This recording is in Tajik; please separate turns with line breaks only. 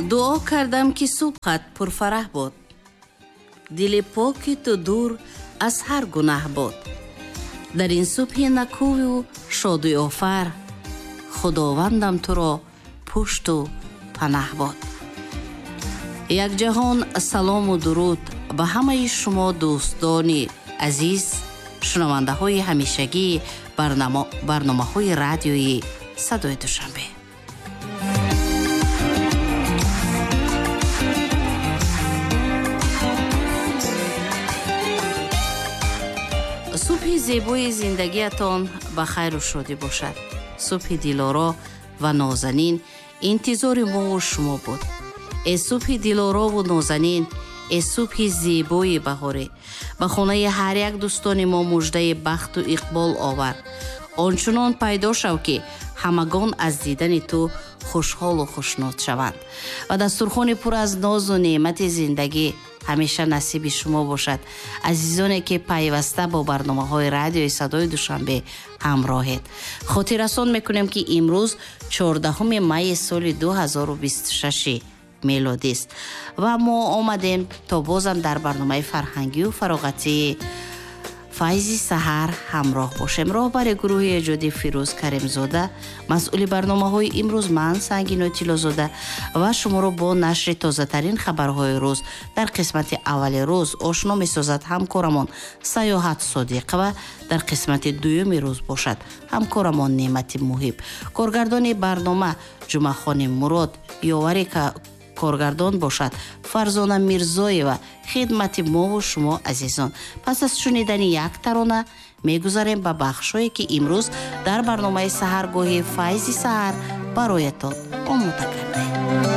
дуо кардам ки субҳат пурфараҳ бод, дили поки ту дур аз ҳар гунаҳ бод. дар ин субҳи накӯву шоду офар, худовандам туро пушту панаҳ бод. якҷаҳон салому дуруд ба ҳамаи шумо дӯстдони азиз, шунавандаҳои ҳамешагии барномаҳои радиои Садои Душанбе. субҳи зебои зиндагиятон ба хайру шодӣ бошад. субҳи дилоро ва нозанин интизори мову шумо буд. э субҳи дилорову нозанин, э субҳи зебои баҳорӣ, ба хонаи ҳар як дӯстони мо муждаи бахту иқбол овар. ончунон пайдо шав ки ҳамагон аз дидани ту хушҳолу хушнуд шаванд ва дастурхони пур аз нозу неъмати зиндагӣ ҳамеша насиби шумо бошад. азизоне ки пайваста бо барномаҳои радиои Садои Душанбе ҳамроҳед, хотиррасон мекунем ки имрӯз 14 майи соли 2026 мелодист ва мо омадем то бозам дар барномаи фарҳангию фароғатии файзи саҳар ҳамроҳ бошем. роҳбари гурӯҳи эҷоди Фирӯз Каримзода, масъули барномаҳои имрӯз ман Сангинои Тиллозода ва шуморо бо нашри тозатарин хабарҳои рӯз дар қисмати аввали рӯз ошно месозад ҳамкорамон Саёҳат Содиқова. дар қисмати дуюми рӯз бошад ҳамкорамон Неъмати Муҳиб. коргардони барнома Ҷумъахони Мурод, ёвари коргардон бошад Фарзона Мирзоева. хидмати мову шумо азизон. пас аз шунидани як тарона мегузарем ба бахшое ки имрӯз дар барномаи саҳаргоҳи Файзи саҳар бароятон омода кардем.